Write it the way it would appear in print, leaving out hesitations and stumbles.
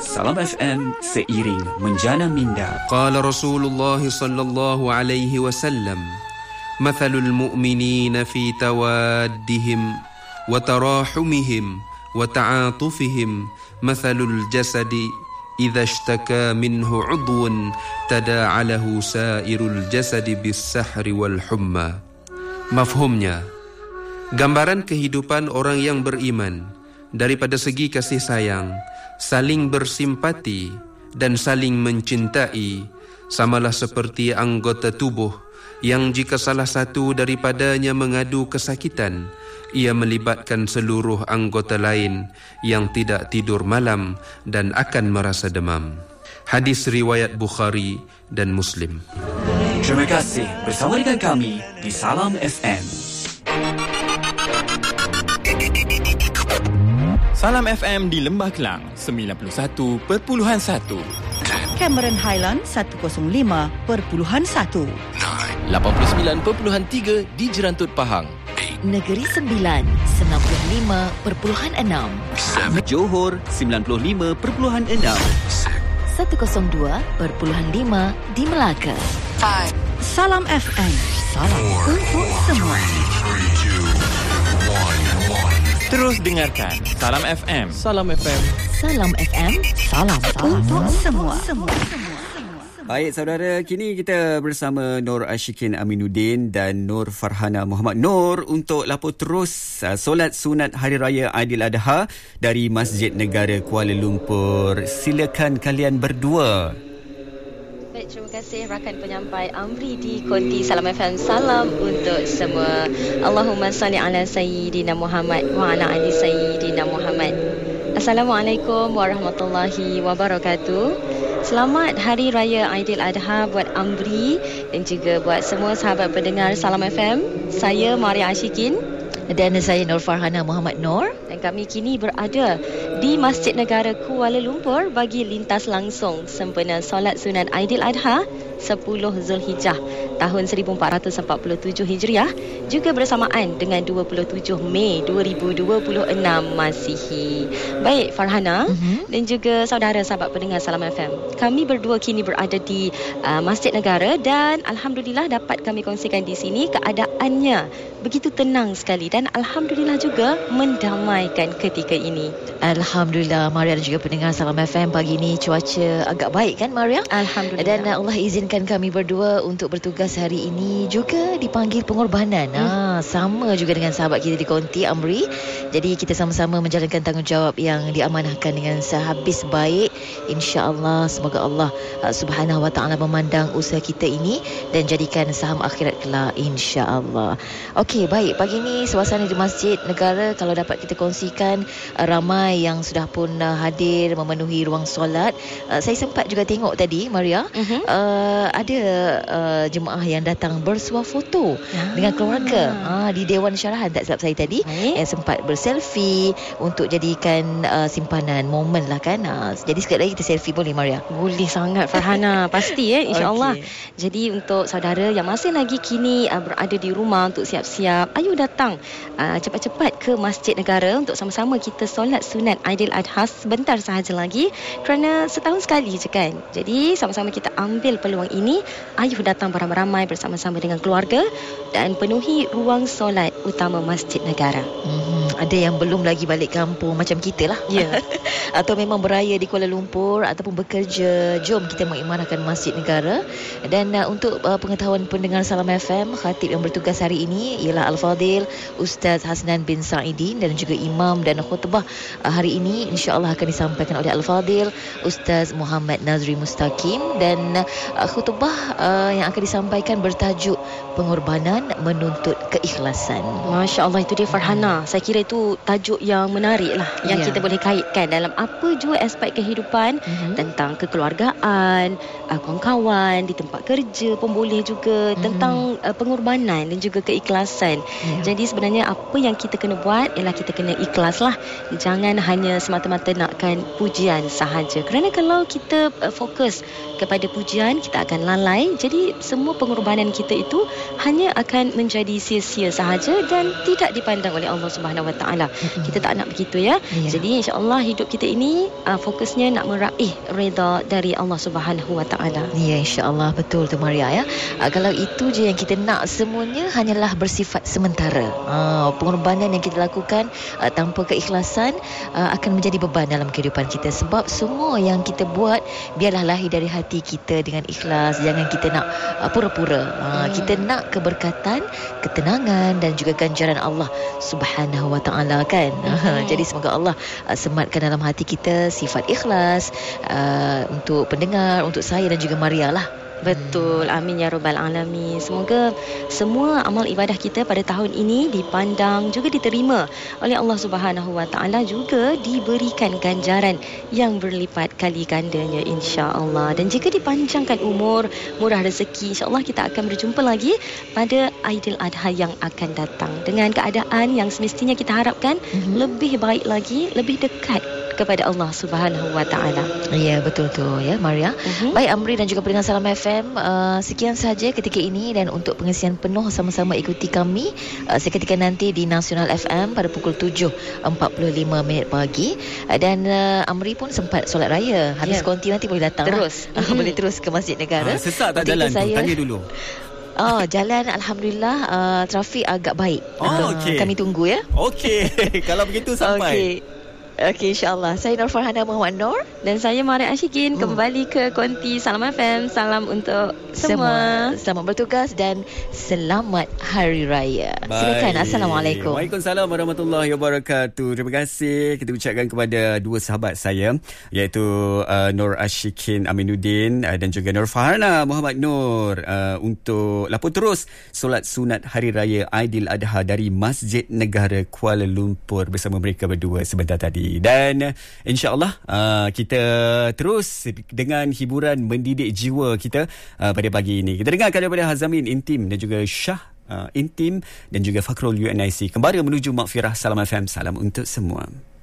Salam FM seiring menjana minda. Qala Rasulullah sallallahu alaihi wasallam, mathalul mu'minina fi tawaddihim wa tarahumihim wa ta'atufihim mathalul jasadi idza ishtaka minhu 'udwun tada'a lahu sa'irul jasadi bis-sahri wal humma. Mafhumnya, gambaran kehidupan orang yang beriman daripada segi kasih sayang, saling bersimpati dan saling mencintai samalah seperti anggota tubuh yang jika salah satu daripadanya mengadu kesakitan, ia melibatkan seluruh anggota lain yang tidak tidur malam dan akan merasa demam. Hadis riwayat Bukhari dan Muslim. Terima kasih bersama dengan kami di Salam FM. Salam FM di Lembah Kelang 91.1, Cameron Highland 105.1, 89.3 di Jerantut Pahang, Negeri Sembilan 95.6, Johor 95.6, 102.5 di Melaka. Salam FM, salam untuk semua. terus dengarkan Salam FM. Salam FM. Salam FM, salam untuk semua. Baik saudara, kini kita bersama Nur Ashikin Aminuddin dan Nur Farhana Muhammad Nur untuk lapor terus solat sunat Hari Raya Aidiladha dari Masjid Negara Kuala Lumpur. Silakan kalian berdua. Baik, terima kasih rakan penyampai Amri di konti Salam FM. Salam untuk semua. Allahumma salli ala Sayyidina Muhammad wa ala ali Sayyidina Muhammad. Assalamualaikum warahmatullahi wabarakatuh. Selamat Hari Raya Aidiladha buat Amri dan juga buat semua sahabat pendengar Salam FM. Saya Maria Ashikin Dan saya Nur Farhana Muhammad Nur. Dan kami kini berada di Masjid Negara Kuala Lumpur bagi lintas langsung sempena solat sunat Aidiladha 10 Zulhijjah tahun 1447 Hijriah, juga bersamaan dengan 27 Mei 2026 Masihi. Baik Farhana dan juga saudara sahabat pendengar Salam FM, kami berdua kini berada di Masjid Negara dan alhamdulillah dapat kami kongsikan di sini keadaannya begitu tenang sekali dan alhamdulillah juga mendamaikan ketika ini. Alhamdulillah Maria dan juga pendengar Salam FM, pagi ini cuaca agak baik kan Maria? Alhamdulillah. Dan Allah izinkan kami berdua untuk bertugas hari ini juga dipanggil pengorbanan. Sama juga dengan sahabat kita di konti Amri. Jadi kita sama-sama menjalankan tanggungjawab yang diamanahkan dengan sehabis baik. InsyaAllah semoga Allah Subhanahu Wa Taala memandang usaha kita ini dan jadikan saham akhirat kelak insyaAllah. Okey, baik, pagi ini suasana di Masjid Negara kalau dapat kita kongsikan, ramai yang sudah pun hadir memenuhi ruang solat. Saya sempat juga tengok tadi Maria, ada jemaah yang datang bersuah foto dengan keluarga di Dewan Syarahan, tak silap saya tadi, yang sempat berselfie untuk jadikan simpanan momen lah kan. Jadi sekali lagi kita selfie boleh Maria? Boleh sangat Farhana, pasti insyaAllah. Jadi untuk saudara yang masih lagi kini berada di rumah untuk siap-siap, ayo datang cepat-cepat ke Masjid Negara untuk sama-sama kita solat sunat Aidiladha sebentar sahaja lagi, kerana setahun sekali je kan. Jadi sama-sama kita ambil peluang ini, ayo datang beramai-ramai bersama-sama dengan keluarga dan penuhi ruang solat utama Masjid Negara. Ada yang belum lagi balik kampung macam kita lah, atau memang beraya di Kuala Lumpur ataupun bekerja, jom kita mengimarahkan Masjid Negara. Dan untuk pengetahuan pendengar Salam FM, khatib yang bertugas hari ini ialah Al-Fadil Ustaz Hasnan bin Sa'idin, dan juga imam dan khutbah hari ini insya-Allah akan disampaikan oleh Al-Fadil Ustaz Muhammad Nazri Mustaqim, dan khutbah yang akan disampaikan bertajuk pengorbanan menuntut keikhlasan. Masya-Allah, itu dia Farhana. Saya kira itu tajuk yang menarik lah, yang kita boleh kaitkan dalam apa jua aspek kehidupan, tentang kekeluargaan, kawan-kawan di tempat kerja pun boleh juga, tentang pengorbanan dan juga keikhlasan. Jadi sebenarnya apa yang kita kena buat ialah kita kena ikhlas lah. Jangan hanya semata-mata nakkan pujian sahaja, kerana kalau kita fokus kepada pujian, kita akan lalai. Jadi semua pengorbanan kita itu hanya akan menjadi sia-sia sahaja dan tidak dipandang oleh Allah Subhanahu Wa Taala. Kita tak nak begitu ya. Jadi insya-Allah hidup kita ini fokusnya nak meraih redha dari Allah Subhanahu Wa Taala. Ya, insya-Allah, betul tu Maria ya. Kalau itu je yang kita nak, semuanya hanyalah bersifat sementara. Pengorbanan yang kita lakukan tanpa keikhlasan akan menjadi beban dalam kehidupan kita, sebab semua yang kita buat biarlah lahir dari hati kita dengan ikhlas. Jangan kita nak pura-pura. Kita nak keberkatan, ketenangan dan juga ganjaran Allah Subhanahu Wa Taala kan. Jadi semoga Allah sematkan dalam hati kita sifat ikhlas untuk pendengar, untuk saya dan juga Maria lah. Betul, amin ya rabbal alamin. Semoga semua amal ibadah kita pada tahun ini dipandang juga diterima oleh Allah Subhanahu Wa Taala, juga diberikan ganjaran yang berlipat kali gandanya insya-Allah. Dan jika dipanjangkan umur, murah rezeki, insya-Allah kita akan berjumpa lagi pada Aidil Adha yang akan datang dengan keadaan yang semestinya kita harapkan lebih baik lagi, lebih dekat kepada Allah Subhanahu Wa Taala. Ya, betul tu ya Maria. Baik Amri dan juga pendengar Salam FM, sekian saja ketika ini, dan untuk pengisian penuh sama-sama ikuti kami seketika nanti di Nasional FM pada pukul 7.45 pagi. Dan Amri pun sempat solat raya. Habis konti nanti boleh datang terus. Boleh terus ke Masjid Negara. Sesak tak jalan tu? Tanya dulu. Jalan Alhamdulillah trafik agak baik. Okay. Kami tunggu ya. Okey. Kalau begitu sampai. Okey, insyaAllah. Saya Nur Farhana Muhammad Nur. Dan saya Maria Ashikin. Kembali ke konti Salam FM. Salam untuk semua. Selamat bertugas dan selamat Hari Raya. Baik. Silakan. Assalamualaikum. Waalaikumsalam warahmatullahi wabarakatuh. Terima kasih kita ucapkan kepada dua sahabat saya, iaitu Nur Ashikin Aminuddin dan juga Nur Farhana Muhammad Nur, untuk lapor terus solat sunat Hari Raya Aidil Adha dari Masjid Negara Kuala Lumpur bersama mereka berdua sebentar tadi. Dan insya-Allah kita terus dengan hiburan mendidik jiwa kita pada pagi ini. Kita dengarkan daripada Hazamin Intim dan juga Syah Intim dan juga Fakrul UNIC. Kembali menuju Makfirah. Salam FM, salam untuk semua.